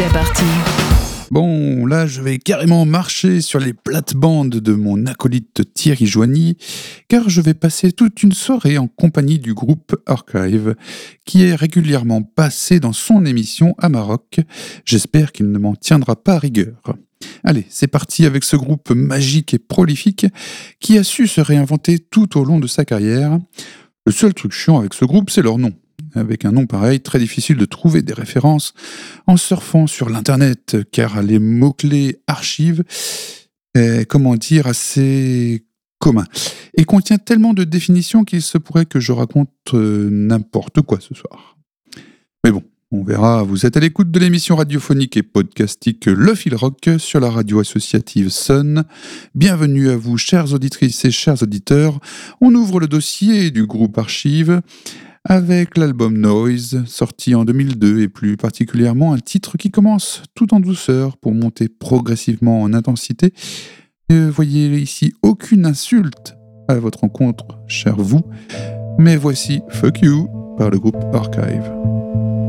C'est parti. Bon, là, je vais carrément marcher sur les plates-bandes de mon acolyte Thierry Joigny, car je vais passer toute une soirée en compagnie du groupe Archive, qui est régulièrement passé dans son émission à Maroc. J'espère qu'il ne m'en tiendra pas rigueur. Allez, c'est parti avec ce groupe magique et prolifique qui a su se réinventer tout au long de sa carrière. Le seul truc chiant avec ce groupe, c'est leur nom. Avec un nom pareil, très difficile de trouver des références en surfant sur l'internet, car les mots-clés archives est, assez commun et contient tellement de définitions qu'il se pourrait que je raconte n'importe quoi ce soir. Mais bon, on verra. Vous êtes à l'écoute de l'émission radiophonique et podcastique Le Fil Rock sur la radio associative Sun. Bienvenue à vous, chères auditrices et chers auditeurs. On ouvre le dossier du groupe Archive avec l'album Noise, sorti en 2002, et plus particulièrement un titre qui commence tout en douceur pour monter progressivement en intensité. Ne voyez ici aucune insulte à votre rencontre, cher vous, mais voici Fuck You par le groupe Archive.